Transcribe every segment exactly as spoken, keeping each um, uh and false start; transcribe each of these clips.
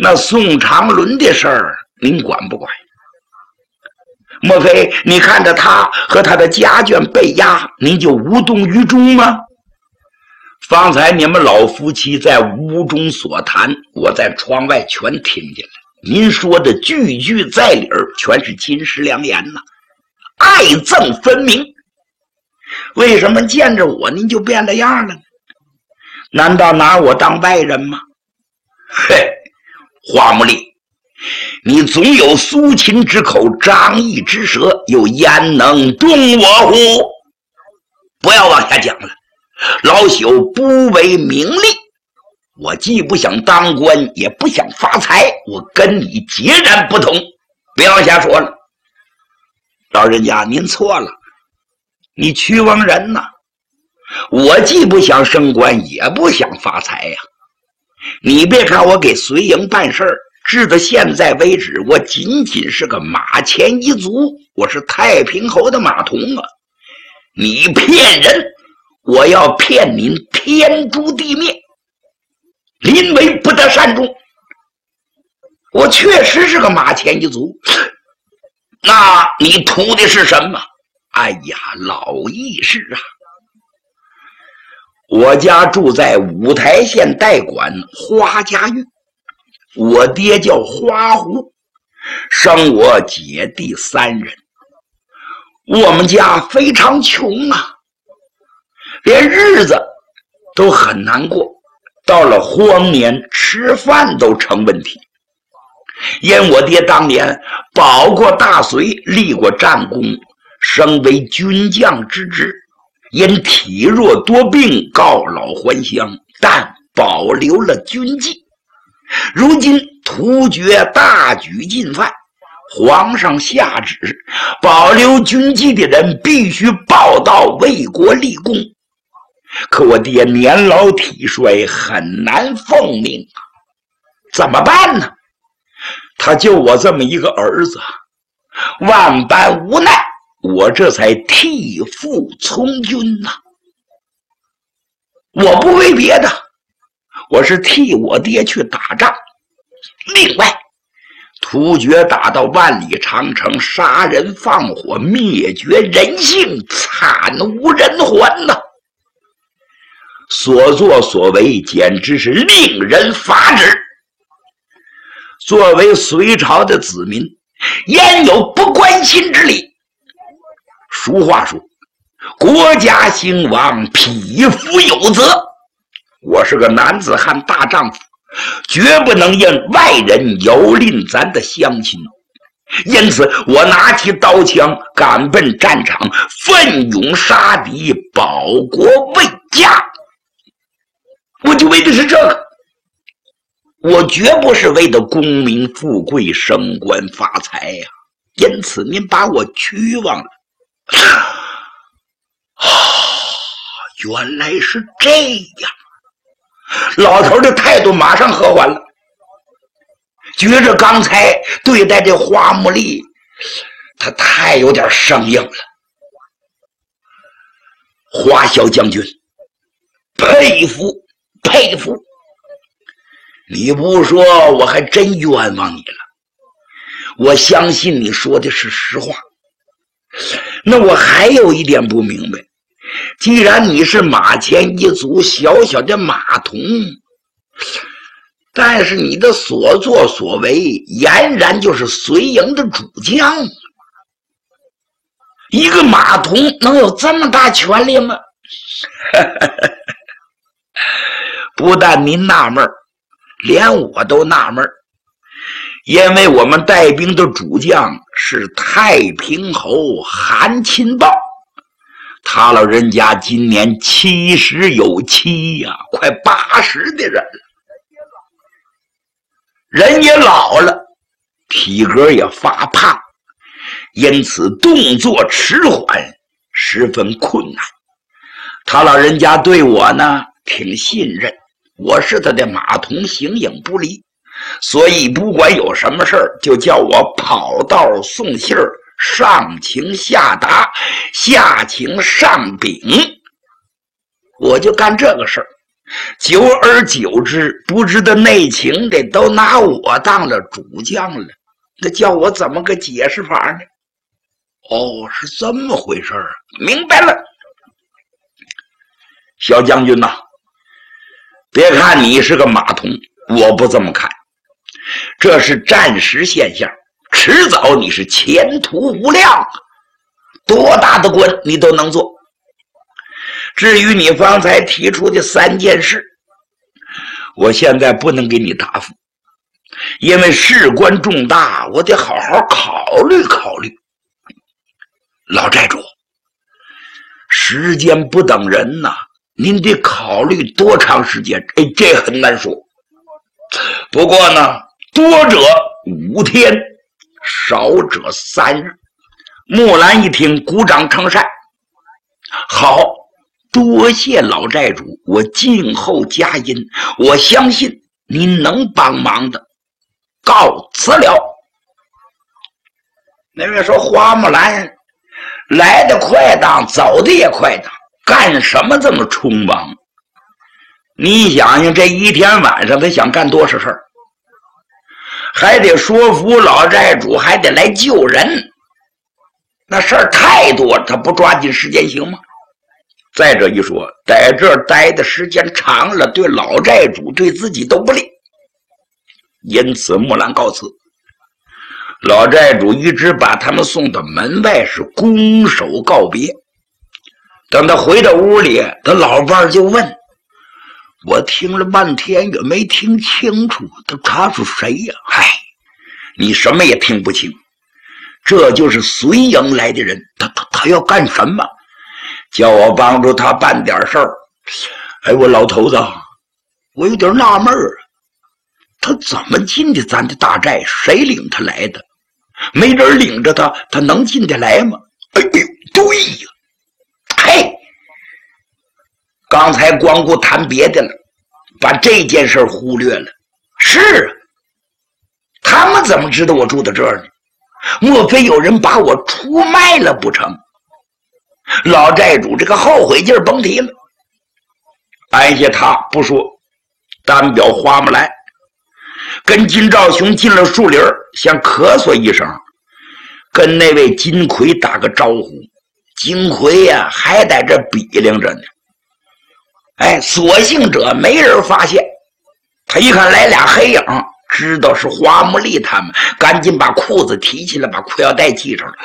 那宋长伦的事儿，您管不管？莫非你看着他和他的家眷被押，您就无动于衷吗？方才你们老夫妻在屋中所谈，我在窗外全听见了。您说的句句在理儿，全是金石良言呐，爱憎分明。为什么见着我您就变了样了呢？难道拿我当外人吗？嘿，花木丽，你总有苏秦之口，张翼之舌，又焉能动我乎？不要往下讲了，老朽不为名利，我既不想当官，也不想发财，我跟你截然不同。不要往下说了，老人家您错了，你屈枉人呐！我既不想升官，也不想发财呀。你别看我给隋营办事儿，至到现在为止，我仅仅是个马前一族，我是太平侯的马童啊！你骗人，我要骗您天诛地灭，临危不得善终。我确实是个马前一族，那你图的是什么？哎呀，老义士啊！我家住在五台县代管花家峪，我爹叫花狐，生我姐弟三人。我们家非常穷啊，连日子都很难过，到了荒年吃饭都成问题。因我爹当年保过大隋，立过战功，升为军将之职，因体弱多病告老还乡，但保留了军纪。如今突厥大举进犯，皇上下旨，保留军纪的人必须报到为国立功。可我爹年老体衰，很难奉命啊，怎么办呢？他就我这么一个儿子，万般无奈，我这才替父从军呐、啊。我不为别的，我是替我爹去打仗。另外，突厥打到万里长城，杀人放火，灭绝人性，惨无人寰呐、啊！所作所为简直是令人发指。作为隋朝的子民，焉有不关心之理？俗话说，国家兴亡，匹夫有责。我是个男子汉大丈夫，绝不能因外人蹂躏咱的乡亲。因此我拿起刀枪，赶奔战场，奋勇杀敌，保国卫家。我就为的是这个，我绝不是为了功名富贵、升官发财呀、啊。因此您把我屈枉了。啊，原来是这样。老头的态度马上和缓了，觉着刚才对待这花木丽，他太有点生硬了。花小将军，佩服佩服，你不说我还真冤枉你了。我相信你说的是实话。那我还有一点不明白，既然你是马前一族小小的马童，但是你的所作所为俨然就是隋营的主将，一个马童能有这么大权力吗？不但您纳闷，连我都纳闷，因为我们带兵的主将是太平侯韩钦豹，他老人家今年七十有七呀、啊，快八十的人了，人也老了，体格也发胖，因此动作迟缓，十分困难。他老人家对我呢挺信任，我是他的马童，形影不离，所以不管有什么事儿，就叫我跑道送信儿，上情下达，下情上禀，我就干这个事儿。 久而久之，不知道内情的都拿我当了主将了，那叫我怎么个解释法呢？哦，是这么回事啊，明白了。小将军呐、啊，别看你是个马童，我不这么看，这是暂时现象，迟早你是前途无量，多大的官你都能做。至于你方才提出的三件事，我现在不能给你答复，因为事关重大，我得好好考虑考虑。老寨主，时间不等人呐、啊，您得考虑多长时间？哎，这很难说。不过呢，多者五天，少者三日。木兰一听，鼓掌称善。好，多谢老寨主，我静候佳音。我相信您能帮忙的。告辞了。那位说花木兰来的快当，走的也快当，干什么这么匆忙？你想想，这一天晚上他想干多少事儿？还得说服老寨主，还得来救人，那事儿太多了，他不抓紧时间行吗？再者一说，在这儿待的时间长了，对老寨主对自己都不利。因此木兰告辞，老寨主一直把他们送到门外，是拱手告别。等他回到屋里，他老伴就问，我听了半天也没听清楚，他他是谁呀？嗨，你什么也听不清，这就是随营来的人，他他他要干什么？叫我帮助他办点事儿。哎，我老头子，我有点纳闷儿，他怎么进的咱的大寨？谁领他来的？没人领着他，他能进得来吗？哎呦，对呀，嘿，刚才光顾谈别的了，把这件事忽略了。是啊，他们怎么知道我住在这儿呢？莫非有人把我出卖了不成？老寨主这个后悔劲儿甭提了。按下他不说，单表花木兰跟金兆雄进了树林，想咳嗽一声，跟那位金魁打个招呼。金魁呀、啊，还在这比量着呢。哎，所幸者没人发现。他一看来俩黑影，知道是花木丽他们，赶紧把裤子提起来，把裤腰带系上了。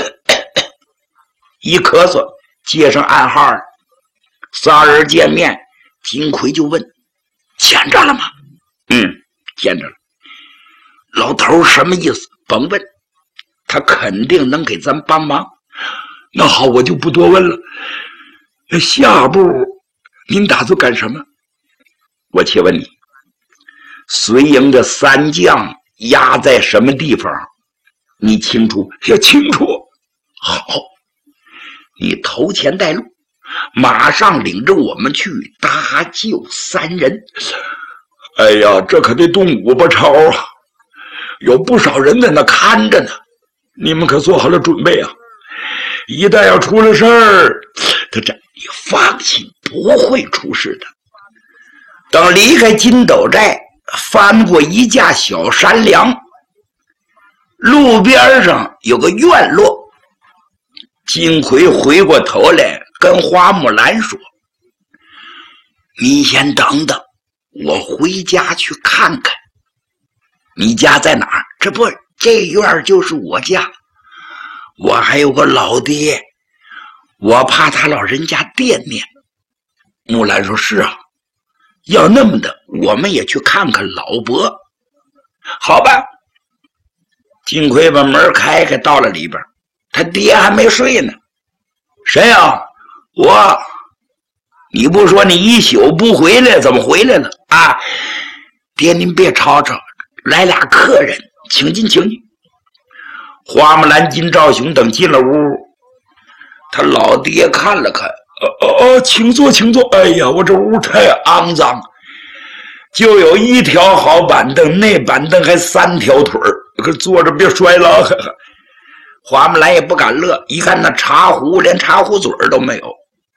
一咳嗽，接上暗号了。仨人见面，金魁就问：“见着了吗？”“嗯，见着了。”“老头什么意思？”“甭问，他肯定能给咱帮忙。”“那好，我就不多问了。下步您打算干什么？”“我且问你，随营的三将压在什么地方？你清楚？”“也清楚。”“好。”你头前带路，马上领着我们去搭救三人。哎呀，这可得动五百朝啊，有不少人在那看着呢，你们可做好了准备啊！一旦要出了事儿，他这你放心，不会出事的。等离开金斗寨，翻过一架小山梁，路边上有个院落。金魁回过头来跟花木兰说：“你先等等，我回家去看看。”“你家在哪儿？”“这不，这院就是我家。我还有个老爹，我怕他老人家惦念。”木兰说：“是啊，要那么的，我们也去看看老伯。”“好吧。”金魁把门开开，到了里边。他爹还没睡呢。“谁啊？”“我。”“你不说你一宿不回来，怎么回来了？”“啊，爹您别吵吵，来俩客人，请进请进。”花木兰、金兆雄等进了屋，他老爹看了看，“哦哦，请坐请坐。哎呀，我这屋太肮脏，就有一条好板凳，那板凳还三条腿儿，可坐着别摔了。”花木兰也不敢乐，一看那茶壶连茶壶嘴儿都没有。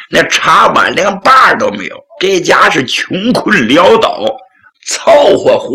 那茶碗连把都没有，这家是穷困潦倒，凑合活。